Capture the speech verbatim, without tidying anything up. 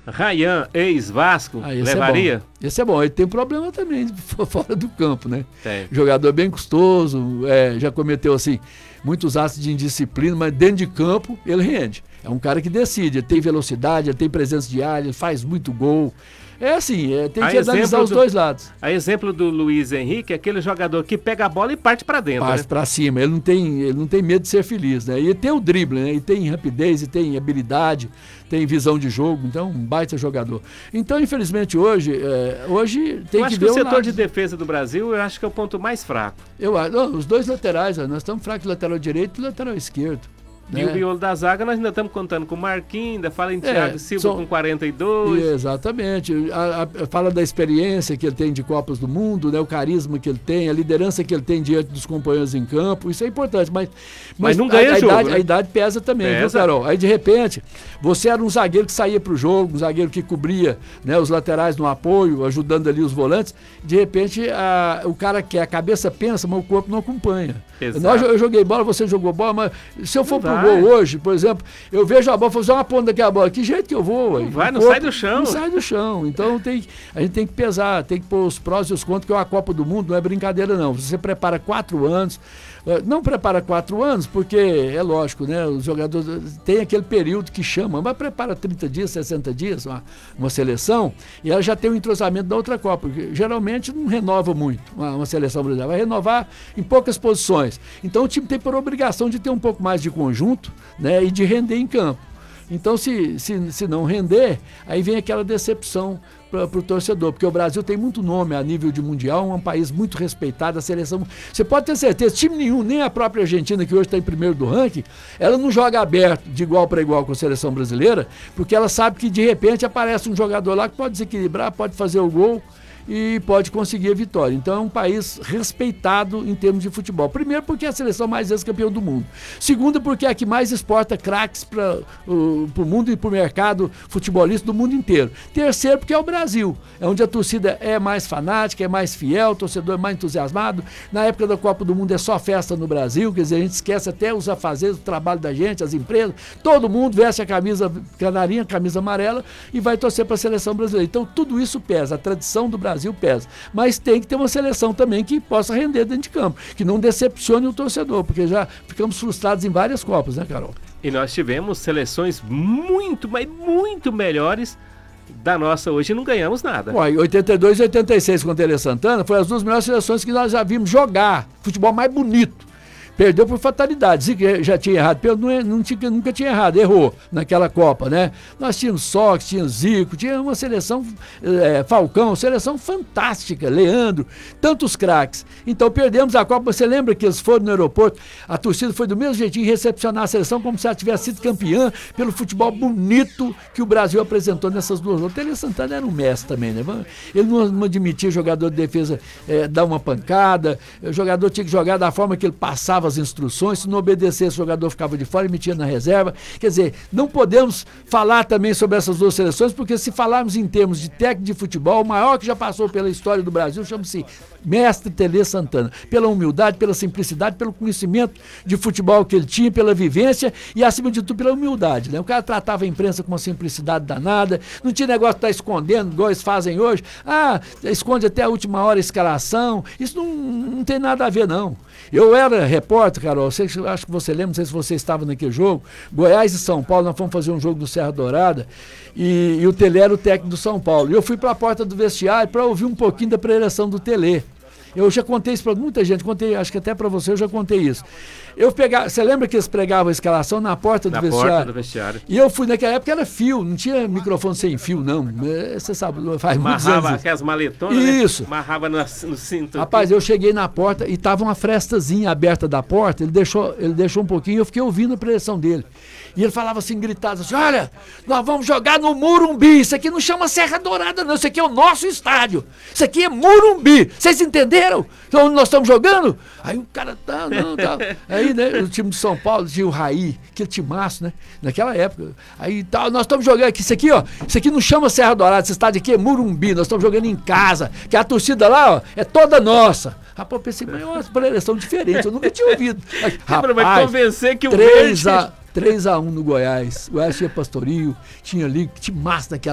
Rayan, ex-Vasco, Ah, esse levaria? É bom. Esse é bom. Ele tem problema também fora do campo, né? Tem. Jogador bem custoso, é, já cometeu assim muitos atos de indisciplina, mas dentro de campo ele rende. É um cara que decide, ele tem velocidade, ele tem presença de área, ele faz muito gol. É assim, é, tem A que analisar os do- dois lados. A exemplo do Luiz Henrique, é aquele jogador que pega a bola e parte pra dentro, Parte né? pra cima, ele não, tem, ele não tem medo de ser feliz, né? E tem o drible, né? E tem rapidez, e tem habilidade, tem visão de jogo, então um baita jogador. Então, infelizmente, hoje, é, hoje tem eu que acho que ver o setor lado. de defesa do Brasil, eu acho que é o ponto mais fraco. Eu, acho- não, os dois laterais, ó, nós estamos fracos, lateral direito e lateral esquerdo. E né? o miolo da zaga, nós ainda estamos contando com o Marquinhos, ainda fala em Thiago Silva são- com quarenta e dois. Exatamente. A, a- fala da experiência que ele tem de Copas do Mundo, né? O carisma que ele tem, a liderança que ele tem diante dos companheiros em campo. Isso é importante, mas, Mas não ganha a, a jogo, idade, né? a idade pesa também, viu, Pesa. Carol? Aí, de repente, você era um zagueiro que saía pro jogo, um zagueiro que cobria, né, os laterais no apoio, ajudando ali os volantes. De repente, a- o cara quer, a cabeça pensa, mas o corpo não acompanha. Exato. Nós, eu joguei bola, você jogou bola, mas se eu for Não pro vai. gol hoje, por exemplo, eu vejo a bola, fazer uma ponta daquela bola, que jeito que eu vou? Não vai, não sai do chão. Não sai do chão. Então tem, a gente tem que pesar, tem que pôr os prós e os contras, que é uma Copa do Mundo, não é brincadeira não. Você prepara quatro anos, eh, não prepara quatro anos, porque é lógico, né? Os jogadores tem aquele período que chama, mas prepara trinta dias, sessenta dias, uma, uma seleção, e ela já tem o entrosamento da outra Copa, porque geralmente não renova muito uma, uma seleção brasileira, vai renovar em poucas posições. Então o time tem por obrigação de ter um pouco mais de conjunto, né? E de render em campo. Então, se, se, se não render, aí vem aquela decepção para o torcedor, porque o Brasil tem muito nome a nível de mundial, é um país muito respeitado, a seleção... Você pode ter certeza, time nenhum, nem a própria Argentina, que hoje está em primeiro do ranking, ela não joga aberto, de igual para igual com a seleção brasileira, porque ela sabe que, de repente, aparece um jogador lá que pode desequilibrar, pode fazer o gol e pode conseguir a vitória. Então é um país respeitado em termos de futebol. Primeiro porque é a seleção mais ex-campeão do mundo. Segundo porque é a que mais exporta craques para o mundo e para o mercado futebolista do mundo inteiro. Terceiro porque é o Brasil. É onde a torcida é mais fanática, é mais fiel, o torcedor é mais entusiasmado. Na época da Copa do Mundo é só festa no Brasil, quer dizer, a gente esquece até os afazeres, o trabalho da gente, as empresas. Todo mundo veste a camisa canarinha, a camisa amarela e vai torcer para a seleção brasileira. Então tudo isso pesa, a tradição do Brasil Brasil pesa, mas tem que ter uma seleção também que possa render dentro de campo, que não decepcione o torcedor, porque já ficamos frustrados em várias Copas, né, Carol? E nós tivemos seleções muito, mas muito melhores da nossa hoje e não ganhamos nada. Ué, oitenta e dois e oitenta e seis com o Tele Santana foram as duas melhores seleções que nós já vimos jogar, futebol mais bonito. Perdeu por fatalidade. Zico já tinha errado, Pedro não, não tinha, nunca tinha errado, errou naquela Copa, né? Nós tínhamos Sócrates, tínhamos Zico, tinha uma seleção, é, Falcão, seleção fantástica, Leandro, tantos craques. Então perdemos a Copa. Você lembra que eles foram no aeroporto, a torcida foi do mesmo jeitinho recepcionar a seleção como se ela tivesse sido campeã pelo futebol bonito que o Brasil apresentou nessas duas. O Tele Santana era um mestre também, né? Ele não, não admitia jogador de defesa é, dar uma pancada, o jogador tinha que jogar da forma que ele passava as instruções, se não obedecesse o jogador ficava de fora e metia na reserva. Quer dizer, não podemos falar também sobre essas duas seleções, porque se falarmos em termos de técnico de futebol, o maior que já passou pela história do Brasil chama-se Mestre Tele Santana, pela humildade, pela simplicidade, pelo conhecimento de futebol que ele tinha, pela vivência e acima de tudo pela humildade, né? O cara tratava a imprensa com uma simplicidade danada, não tinha negócio de estar escondendo, igual eles fazem hoje, ah, esconde até a última hora a escalação, isso não, não tem nada a ver não. Eu era repórter, Carol, sei, acho que você lembra, não sei se você estava naquele jogo, Goiás e São Paulo, nós fomos fazer um jogo do Serra Dourada e, e o Tele era o técnico do São Paulo. E eu fui para a porta do vestiário para ouvir um pouquinho da preleção do Tele. Eu já contei isso para muita gente, contei, acho que até para você eu já contei isso. Eu pegava, você lembra que eles pregavam a escalação na porta do na vestiário? porta do vestiário. E eu fui, naquela época era fio, não tinha microfone sem fio, não. Você sabe, faz muitos anos. Amarrava aquelas maletonas, isso. Né? Amarrava no, no cinto. Rapaz, eu cheguei na porta e tava uma frestazinha aberta da porta, ele deixou, ele deixou um pouquinho e eu fiquei ouvindo a preleção dele. E ele falava assim, gritado assim, olha, nós vamos jogar no Morumbi, isso aqui não chama Serra Dourada não, isso aqui é o nosso estádio, isso aqui é Morumbi, vocês entenderam? Onde nós estamos jogando? Aí o cara, tá, não, tá. Aí, né, o time de São Paulo, tinha o Raí, aquele timaço, né, naquela época. Aí, tá, nós estamos jogando aqui, isso aqui, ó, isso aqui não chama Serra Dourada, esse estádio aqui é Morumbi, nós estamos jogando em casa, que a torcida lá, ó, é toda nossa. Rapaz, eu pensei, mas é uma preleção diferente, eu nunca tinha ouvido. Rapaz, vai convencer que o três verde... a três a um no Goiás. O Goiás tinha Pastorinho, tinha ali, tinha massa naquela